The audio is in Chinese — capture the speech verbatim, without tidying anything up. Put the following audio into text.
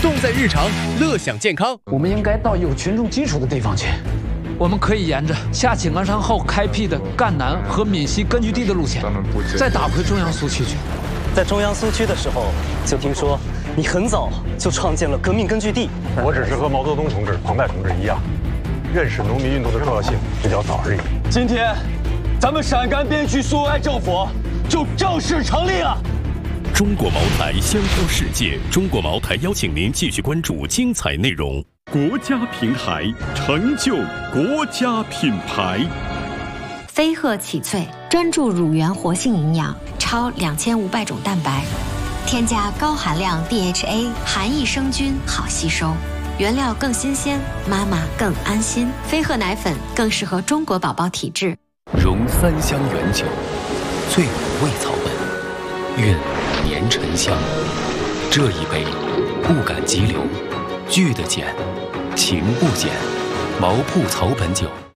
动在日常，乐享健康。 我们应该到有群众基础的地方去。 我们可以沿着下井冈山后开辟的赣南和闽西根据地的路线，再打回中央苏区去。 在中央苏区的时候，就听说你很早就创建了革命根据地。 我只是和毛泽东同志、彭湃同志一样，认识农民运动的重要性，比较早而已。 今天，咱们陕甘边区苏维埃政府就正式成立了。 中国茅台香飘世界，中国茅台邀请您继续关注精彩内容。 国家平台，成就国家品牌。 飞鹤启萃专注乳源活性营养，超两千五百种蛋白，添加高含量 D H A， 含益生菌，好吸收，原料更新鲜，妈妈更安心。飞鹤奶粉更适合中国宝宝体质。 融三香原酒，醉五味草本，韵年沉香。这一杯，不敢急流，聚的减，情不减。毛铺草本酒。